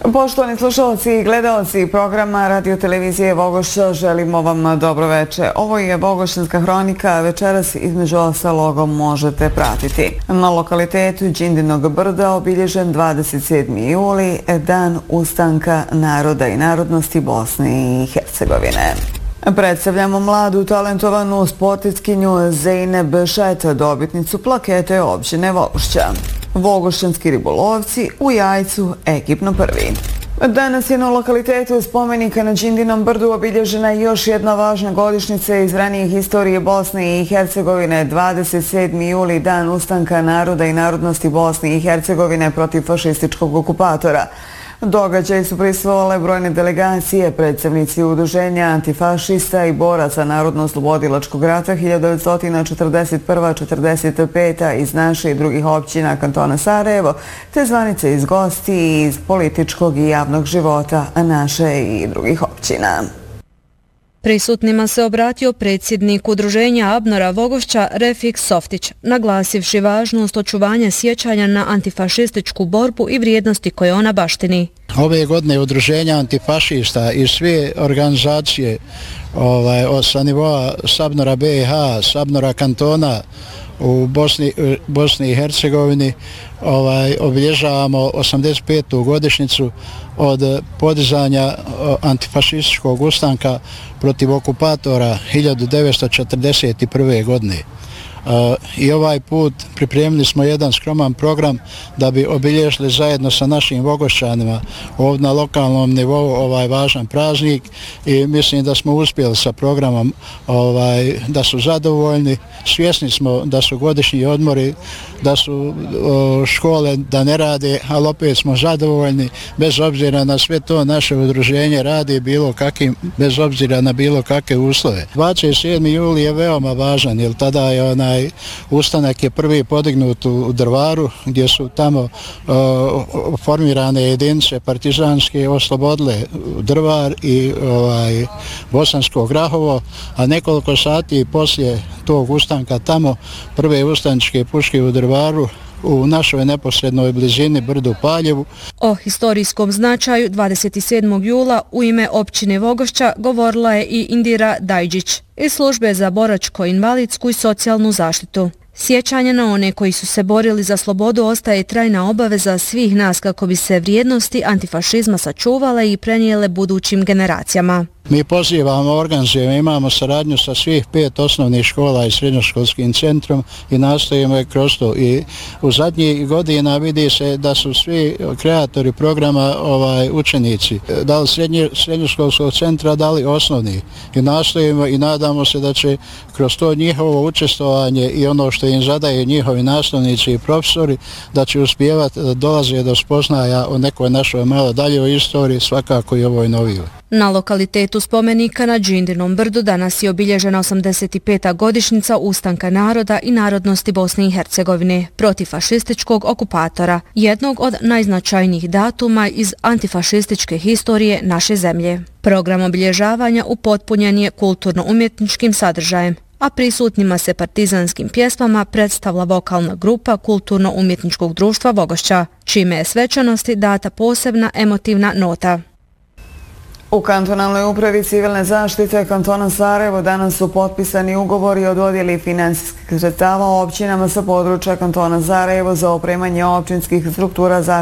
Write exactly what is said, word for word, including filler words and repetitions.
Poštovani slušalci i gledalci programa radiotelevizije Vogošća, želimo vam dobro veče. Ovo je Vogošćanska hronika, večeras između ostalog možete pratiti. Na lokalitetu Đindinog brda obilježen dvadeset sedmi juli, dan ustanka naroda i narodnosti Bosne i Hercegovine. Predstavljamo mladu talentovanu sportistkinju Zejneb Šeta, dobitnicu plakete općine Vogošća. Vogošćanski ribolovci u Jajcu ekipno prvi. Danas je na lokalitetu spomenika na Đindinom brdu obilježena još jedna važna godišnjica iz ranijih istorije Bosne i Hercegovine. dvadeset sedmi juli, dan ustanka naroda i narodnosti Bosne i Hercegovine protiv fašističkog okupatora. Događaj su prisustvovale brojne delegacije, predstavnici udruženja antifašista i boraca Narodno-oslobodilačkog rata hiljadu devetsto četrdeset prve do četrdeset pete iz naše i drugih općina kantona Sarajevo, te zvanice iz gosti iz političkog i javnog života naše i drugih općina. Prisutnima se obratio predsjednik udruženja Abnora Vogošća Refik Softić, naglasivši važnost očuvanja sjećanja na antifašističku borbu i vrijednosti koje ona baštini. Ove godine udruženja antifašista i sve organizacije ovaj, sa nivoa Sabnora B i H, Sabnora kantona u Bosni, Bosni i Hercegovini ovaj, obilježavamo osamdeset petu godišnjicu od podizanja antifašističkog ustanka protiv okupatora hiljadu devetsto četrdeset prve. godine. Uh, I ovaj put pripremili smo jedan skroman program da bi obilježili zajedno sa našim Vogošćanima ovdje na lokalnom nivou ovaj važan praznik i mislim da smo uspjeli sa programom, ovaj, da su zadovoljni. Svjesni smo da su godišnji odmori, da su uh, škole da ne rade, ali opet smo zadovoljni bez obzira na sve to naše udruženje radi bilo kakim, bez obzira na bilo kakve uslove. dvadeset sedmi juli je veoma važan jer tada je onaj ustanak je prvi podignut u Drvaru gdje su tamo uh, formirane jedinice partizanske oslobodile Drvar i ovaj, Bosansko Grahovo, a nekoliko sati poslije tog ustanka tamo prve ustaničke puške u Drvaru u našoj neposrednoj blizini brdu Paljevu. O historijskom značaju dvadeset sedmog jula u ime općine Vogošća govorila je i Indira Dajđić iz službe za boračko-invalidsku i socijalnu zaštitu. Sjećanje na one koji su se borili za slobodu ostaje trajna obaveza svih nas kako bi se vrijednosti antifašizma sačuvale i prenijele budućim generacijama. Mi pozivamo, organizujemo, imamo saradnju sa svih pet osnovnih škola i srednjoškolskim centrom i nastojimo je kroz to. I u zadnjih godina vidi se da su svi kreatori programa ovaj, učenici, da li srednje, srednjoškolskog centra, da li osnovni. I nastojimo i nadamo se da će kroz to njihovo učestvovanje i ono što im zadaju njihovi nastavnici i profesori, da će uspjevati da dolaze do spoznaja o nekoj našoj malo daljoj istoriji, svakako i ovoj novijoj. Na lokalitetu spomenika na Đindinom brdu danas je obilježena osamdeset peta godišnjica ustanka naroda i narodnosti Bosne i Hercegovine protiv fašističkog okupatora, jednog od najznačajnijih datuma iz antifašističke historije naše zemlje. Program obilježavanja upotpunjen je kulturno-umjetničkim sadržajem, a prisutnima se partizanskim pjesmama predstavila vokalna grupa Kulturno-umjetničkog društva Vogošća, čime je svečanosti data posebna emotivna nota. U kantonalnoj upravi civilne zaštite kantona Sarajevo danas su potpisani ugovori o dodjeli finansijskih sredstava općinama sa područja kantona Sarajevo za opremanje općinskih struktura zaštite